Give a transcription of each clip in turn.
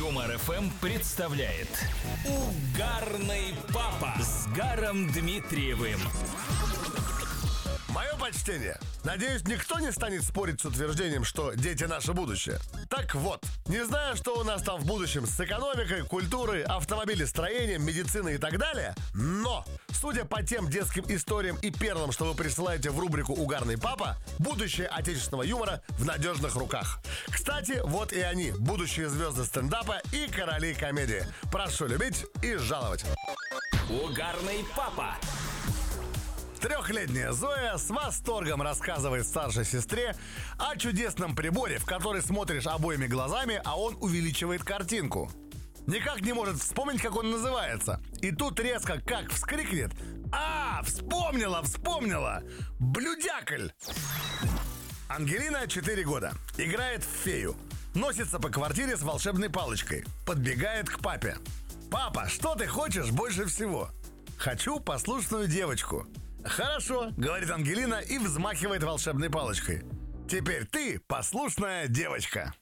Юмор ФМ представляет Угарный папа с Гаром Дмитриевым. Мое почтение. Надеюсь, никто не станет спорить с утверждением, что дети — наше будущее. Так вот, не знаю, что у нас там в будущем с экономикой, культурой, автомобилестроением, медициной и так далее, но, судя по тем детским историям и перлам, что вы присылаете в рубрику «Угарный папа», будущее отечественного юмора в надежных руках. Кстати, вот и они, будущие звезды стендапа и короли комедии. Прошу любить и жаловать. Угарный папа. Трехлетняя Зоя с восторгом рассказывает старшей сестре о чудесном приборе, в который смотришь обоими глазами, а он увеличивает картинку. Никак не может вспомнить, как он называется. И тут резко как вскрикнет: «А, вспомнила! Блюдякль!» Ангелина 4 года. Играет в фею. Носится по квартире с волшебной палочкой. Подбегает к папе. «Папа, что ты хочешь больше всего?» «Хочу послушную девочку». «Хорошо», — говорит Ангелина и взмахивает волшебной палочкой. «Теперь ты послушная девочка».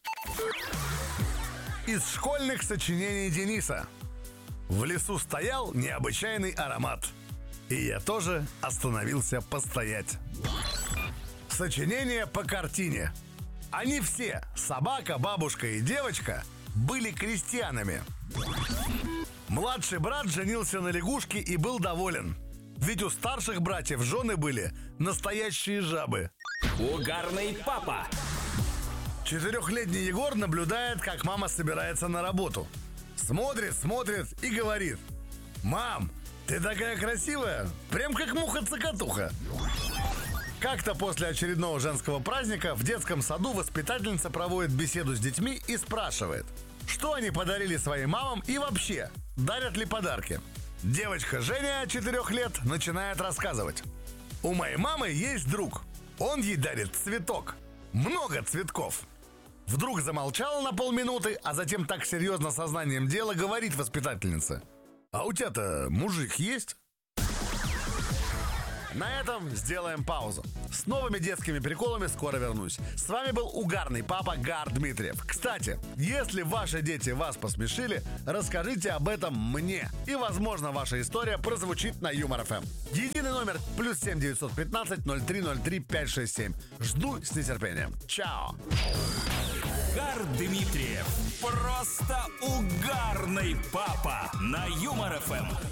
Из школьных сочинений Дениса. В лесу стоял необычайный аромат, и я тоже остановился постоять. Сочинение по картине. Они все, собака, бабушка и девочка, были крестьянами. Младший брат женился на лягушке и был доволен. Ведь у старших братьев жены были настоящие жабы. Угарный папа. 4-летний Егор наблюдает, как мама собирается на работу. Смотрит и говорит: «Мам, ты такая красивая, прям как муха-цокотуха». Как-то после очередного женского праздника в детском саду воспитательница проводит беседу с детьми и спрашивает, что они подарили своим мамам и вообще, дарят ли подарки. Девочка Женя, 4 лет, начинает рассказывать. «У моей мамы есть друг. Он ей дарит цветок. Много цветков». Вдруг замолчала на полминуты, а затем так серьезно сознанием дела говорит воспитательница: «А у тебя-то мужик есть?» На этом сделаем паузу. С новыми детскими приколами скоро вернусь. С вами был Угарный папа Гар Дмитриев. Кстати, если ваши дети вас посмешили, расскажите об этом мне. И, возможно, ваша история прозвучит на Юмор ФМ. Единый номер +7 915 0303 567. Жду с нетерпением. Чао. Гар Дмитриев. Просто угарный папа на Юмор ФМ.